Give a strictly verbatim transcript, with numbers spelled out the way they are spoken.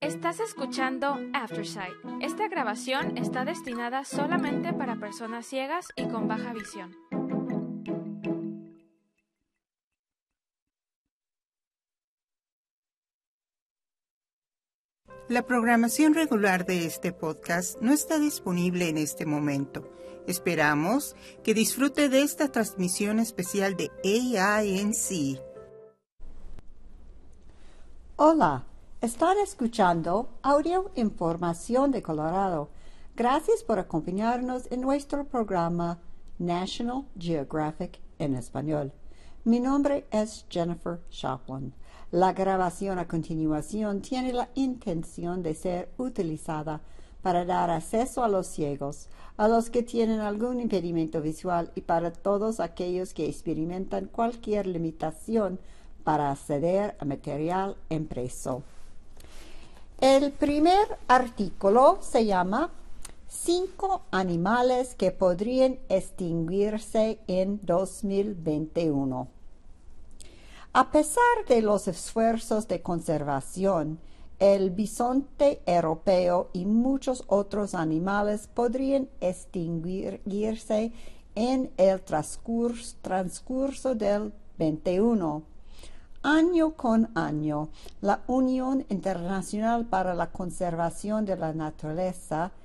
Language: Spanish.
Estás escuchando Aftersight. Esta grabación está destinada solamente para personas ciegas y con baja visión. La programación regular de este podcast no está disponible en este momento. Esperamos que disfrute de esta transmisión especial de A I N C. Hola, están escuchando Audio Información de Colorado. Gracias por acompañarnos en nuestro programa National Geographic en español. Mi nombre es Jennifer Shopland. La grabación a continuación tiene la intención de ser utilizada para dar acceso a los ciegos, a los que tienen algún impedimento visual y para todos aquellos que experimentan cualquier limitación para acceder a material impreso. El primer artículo se llama Cinco animales que podrían extinguirse en dos mil veintiuno. A pesar de los esfuerzos de conservación, el bisonte europeo y muchos otros animales podrían extinguirse en el transcurso, transcurso del veintiuno. Año con año, la Unión Internacional para la Conservación de la Naturaleza